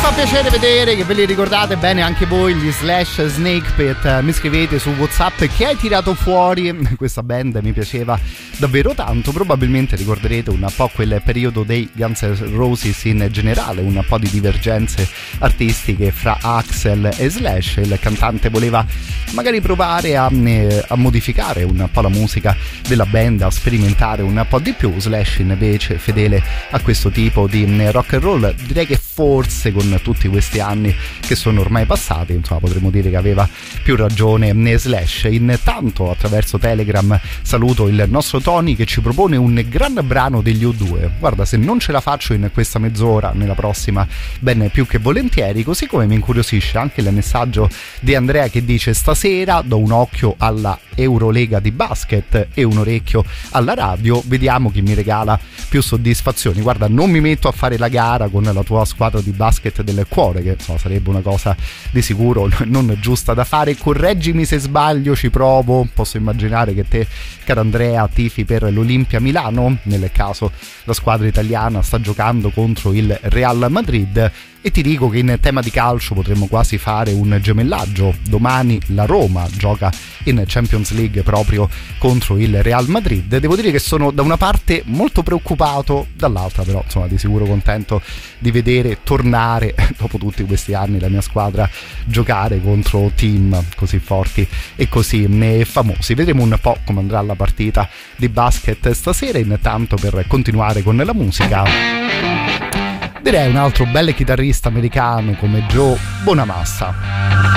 fa piacere vedere che ve li ricordate bene anche voi, gli Slash Snake Pit. Mi scrivete su WhatsApp che hai tirato fuori. Questa band mi piaceva davvero tanto. Probabilmente ricorderete un po' quel periodo dei Guns N' Roses in generale, un po' di divergenze artistiche fra Axl e Slash. Il cantante voleva magari provare a modificare un po' la musica della band, a sperimentare un po' di più. Slash invece fedele a questo tipo di rock and roll. Direi che forse con tutti questi anni che sono ormai passati, insomma, potremmo dire che aveva più ragione Slash. Intanto attraverso Telegram saluto il nostro Tony che ci propone un gran brano degli U2. Guarda, se non ce la faccio in questa mezz'ora, nella prossima ben più che volentieri. Così come mi incuriosisce anche il messaggio di Andrea che dice: stasera do un occhio alla Eurolega di basket e un orecchio alla radio, vediamo chi mi regala più soddisfazioni. Guarda, non mi metto a fare la gara con la tua squadra di basket del cuore, che insomma sarebbe una cosa di sicuro non giusta da fare. Correggimi se sbaglio, ci provo. Posso immaginare che te, caro Andrea, tifi per l'Olimpia Milano, nel caso la squadra italiana sta giocando contro il Real Madrid. E ti dico che in tema di calcio potremmo quasi fare un gemellaggio. Domani la Roma gioca in Champions League proprio contro il Real Madrid. Devo dire che sono da una parte molto preoccupato, dall'altra però insomma di sicuro contento di vedere tornare dopo tutti questi anni la mia squadra giocare contro team così forti e così famosi. Vedremo un po' come andrà la partita di basket stasera. Intanto, per continuare con la musica, direi un altro bel chitarrista americano come Joe Bonamassa.